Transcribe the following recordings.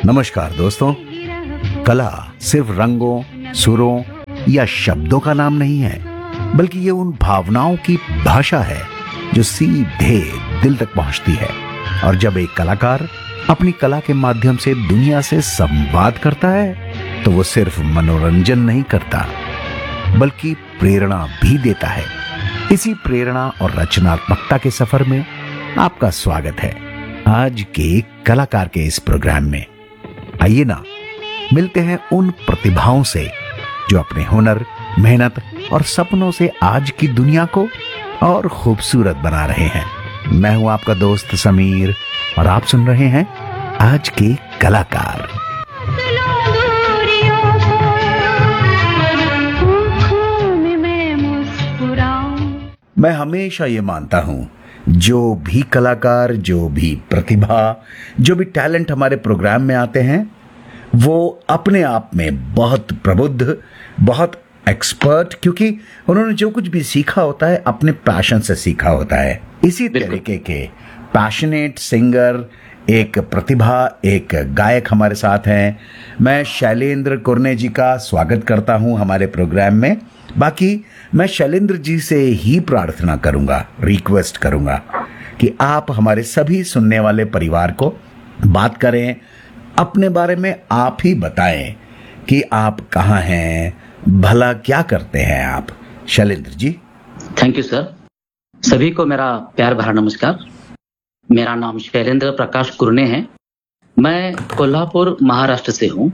नमस्कार दोस्तों। कला सिर्फ रंगों, सुरों या शब्दों का नाम नहीं है, बल्कि ये उन भावनाओं की भाषा है जो सीधे दिल तक पहुंचती है। और जब एक कलाकार अपनी कला के माध्यम से दुनिया से संवाद करता है तो वो सिर्फ मनोरंजन नहीं करता, बल्कि प्रेरणा भी देता है। इसी प्रेरणा और रचनात्मकता के सफर में आपका स्वागत है आज के कलाकार के इस प्रोग्राम में। आइए ना, मिलते हैं उन प्रतिभाओं से जो अपने हुनर, मेहनत और सपनों से आज की दुनिया को और खूबसूरत बना रहे हैं। मैं हूं आपका दोस्त समीर और आप सुन रहे हैं आज के कलाकार। मैं हमेशा ये मानता हूं, जो भी कलाकार, जो भी प्रतिभा, जो भी टैलेंट हमारे प्रोग्राम में आते हैं, वो अपने आप में बहुत प्रबुद्ध, बहुत एक्सपर्ट, क्योंकि उन्होंने जो कुछ भी सीखा होता है अपने पैशन से सीखा होता है। इसी तरीके के पैशनेट सिंगर, एक प्रतिभा, एक गायक हमारे साथ हैं। मैं शैलेंद्र कुरने जी का स्वागत करता हूं हमारे प्रोग्राम में। बाकी मैं शैलेंद्र जी से ही प्रार्थना करूंगा, रिक्वेस्ट करूंगा कि आप हमारे सभी सुनने वाले परिवार को बात करें, अपने बारे में आप ही बताएं कि आप कहाँ हैं, भला क्या करते हैं आप। Shailendra ji. Thank you sir. सभी को मेरा प्यार भरा नमस्कार। मेरा नाम शैलेंद्र प्रकाश कुरने है। मैं कोल्हापुर महाराष्ट्र से हूँ।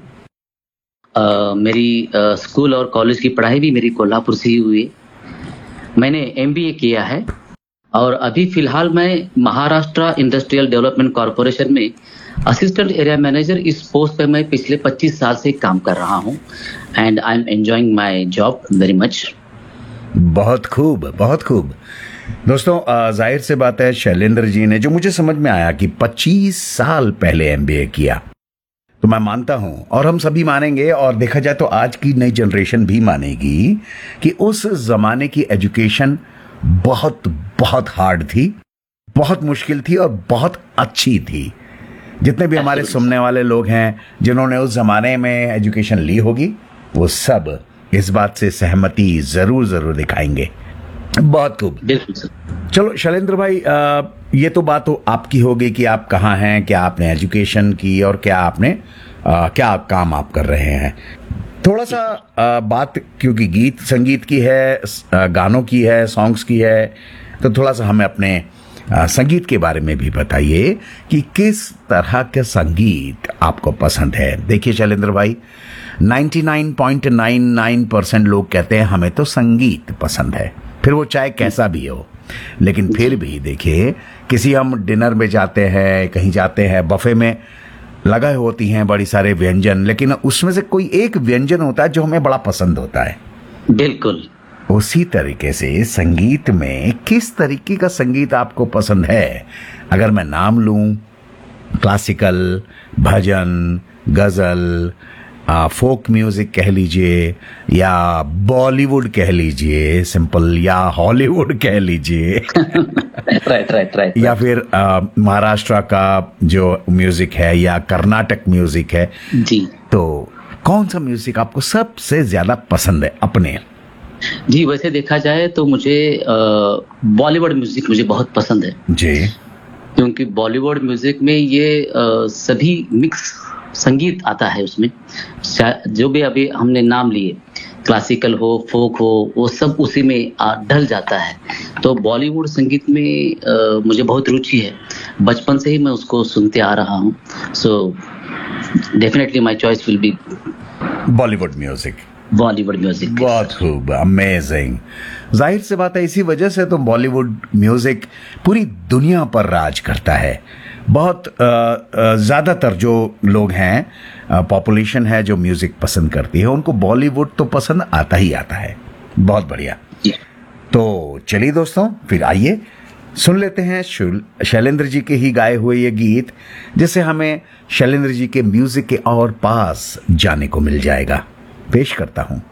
मेरी स्कूल और कॉलेज की पढ़ाई भी मेरी कोल्हापुर से ही हुई। मैंने एमबीए किया है और अभी फिलहाल मैं महाराष्ट्र इंडस्ट्रियल डेवलपमेंट कॉरपोरेशन में असिस्टेंट एरिया मैनेजर, इस पोस्ट पे मैं पिछले 25 साल से काम कर रहा हूँ and I am enjoying my job very much. बहुत खूब, बहुत खूब। दोस्तों, जाहिर से बात है, शैलेंद्र जी ने, जो मुझे समझ में आया कि 25 साल पहले एमबीए किया, तो मैं मानता हूं और हम सभी मानेंगे, और देखा जाए तो आज की नई जनरेशन भी मानेगी कि उस जमाने की एजुकेशन बहुत बहुत हार्ड थी, बहुत मुश्किल थी और बहुत अच्छी थी। जितने भी हमारे सुनने वाले लोग हैं जिन्होंने उस जमाने में एजुकेशन ली होगी, वो सब इस बात से सहमति जरूर जरूर दिखाएंगे। बहुत खूब। चलो शैलेंद्र भाई, ये तो बात तो आपकी हो गई कि आप कहाँ हैं, क्या आपने एजुकेशन की और क्या आपने क्या काम आप कर रहे हैं। थोड़ा सा बात, क्योंकि गीत संगीत की है, गानों की है, सॉन्ग्स की है, तो थोड़ा सा हमें अपने संगीत के बारे में भी बताइए कि किस तरह का संगीत आपको पसंद है। देखिए शैलेंद्र भाई, 99.99% लोग कहते हैं हमें तो संगीत पसंद है, फिर वो चाहे कैसा भी हो। लेकिन फिर भी देखिए, किसी हम डिनर में जाते हैं, कहीं जाते हैं, बफे में लगा होती हैं बड़ी सारे व्यंजन, लेकिन उसमें से कोई एक व्यंजन होता है जो हमें बड़ा पसंद होता है। बिल्कुल उसी तरीके से संगीत में किस तरीके का संगीत आपको पसंद है? अगर मैं नाम लूं, क्लासिकल, भजन, गजल, फोक म्यूजिक कह लीजिए, या बॉलीवुड कह लीजिए सिंपल, या हॉलीवुड कह लीजिए राइट या फिर महाराष्ट्र का जो म्यूजिक है या कर्नाटक म्यूजिक है जी, तो कौन सा म्यूजिक आपको सबसे ज्यादा पसंद है अपने? जी, वैसे देखा जाए तो मुझे बॉलीवुड म्यूजिक मुझे बहुत पसंद है जी, क्योंकि बॉलीवुड म्यूजिक में ये सभी मिक्स संगीत आता है। उसमें जो भी अभी हमने नाम लिए, क्लासिकल हो, फोक हो, वो सब उसी में ढल जाता है। तो बॉलीवुड संगीत में मुझे बहुत रुचि है, बचपन से ही मैं उसको सुनते आ रहा हूँ। So definitely my choice will be Bollywood music. Bollywood music. बहुत खूब, अमेजिंग। जाहिर सी बात है, इसी वजह से तो बॉलीवुड म्यूजिक पूरी दुनिया पर राज करता है। बहुत ज्यादातर जो लोग हैं, पॉपुलेशन है जो म्यूजिक पसंद करती है, उनको बॉलीवुड तो पसंद आता ही आता है। बहुत बढ़िया। तो चलिए दोस्तों, फिर आइए सुन लेते हैं शैलेंद्र जी के ही गाए हुए ये गीत, जिससे हमें शैलेंद्र जी के म्यूजिक के और पास जाने को मिल जाएगा। पेश करता हूं